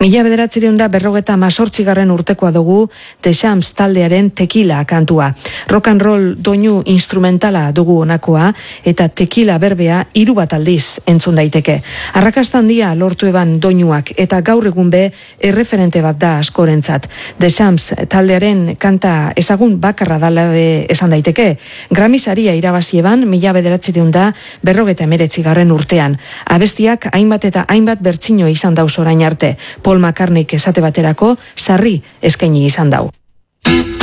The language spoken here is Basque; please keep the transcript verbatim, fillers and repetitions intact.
Mila bederatzireun da berrogeta mazortzigarren urtekoa dugu The Shams taldearen Tequila kantua. Rock and roll doinu instrumentala dugu honakoa eta Tequila berbea hiru bat aldiz entzun daiteke. Arrakasta handia lortu eban doinuak eta gaur egun be erreferente bat da askorentzat. The Shams taldearen kanta ezagun bakarra dala be esan daiteke. Grammy saria irabazi eban mila bederatzireun da berrogeta emeretzigarren urtean. Abestiak hainbat eta hainbat bertsino izan dauz orain arte. Paul McCartneyk esate baterako sarri eskaini izan dau.